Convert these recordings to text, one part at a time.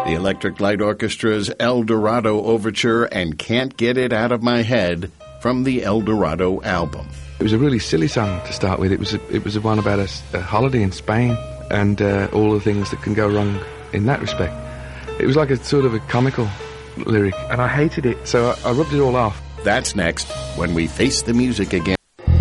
The Electric Light Orchestra's El Dorado Overture and Can't Get It Out of My Head from the El Dorado album. It was a really silly song to start with. It was a one about a holiday in Spain and all the things that can go wrong in that respect. It was like a sort of a comical lyric, and I hated it, so I rubbed it all off. That's next, when we face the music again.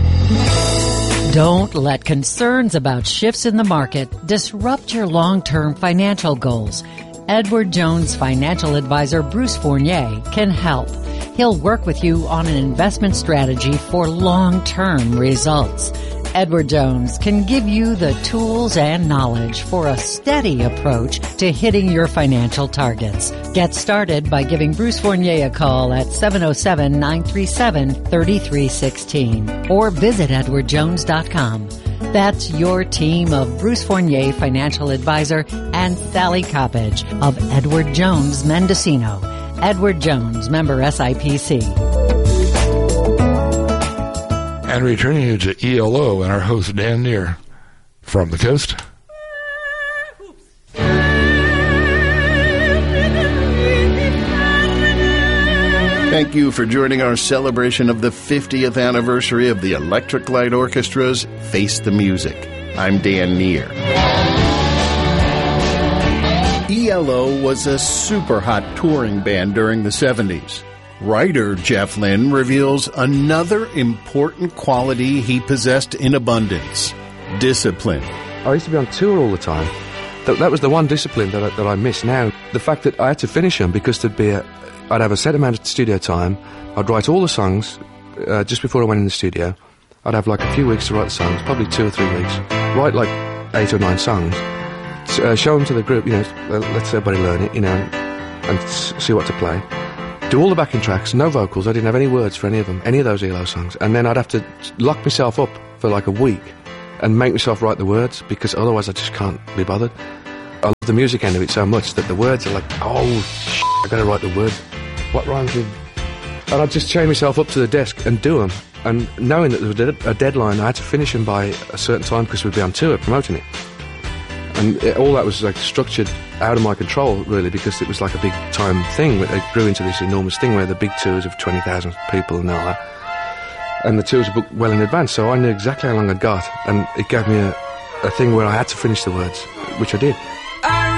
Don't let concerns about shifts in the market disrupt your long-term financial goals. Edward Jones financial advisor Bruce Fournier can help. He'll work with you on an investment strategy for long-term results. Edward Jones can give you the tools and knowledge for a steady approach to hitting your financial targets. Get started by giving Bruce Fournier a call at 707-937-3316 or visit edwardjones.com. That's your team of Bruce Fournier financial advisor and Sally Coppage of Edward Jones Mendocino. Edward Jones, member SIPC. And returning you to ELO and our host Dan Neer from the coast. Thank you for joining our celebration of the 50th anniversary of the Electric Light Orchestra's Face the Music. I'm Dan Neer. ELO was a super hot touring band during the 70s. Writer Jeff Lynne reveals another important quality he possessed in abundance: discipline. I used to be on tour all the time. That was the one discipline that I miss now. The fact that I had to finish them because I'd have a set amount of studio time. I'd write all the songs just before I went in the studio. I'd have like a few weeks to write the songs, probably 2 or 3 weeks. Write like 8 or 9 songs. Show them to the group, let everybody learn it, and see what to play. Do all the backing tracks, no vocals. I didn't have any words for any of them, any of those ELO songs. And then I'd have to lock myself up for like a week and make myself write the words, because otherwise I just can't be bothered. I love the music end of it so much that the words are like, I gotta write the words. What rhymes with... And I'd just chain myself up to the desk and do them. And knowing that there was a deadline, I had to finish them by a certain time because we'd be on tour promoting it. And all that was like structured out of my control, really, because it was like a big time thing. It grew into this enormous thing where the big tours of 20,000 people and all that. And the tours were booked well in advance, so I knew exactly how long I'd got. And it gave me a thing where I had to finish the words, which I did.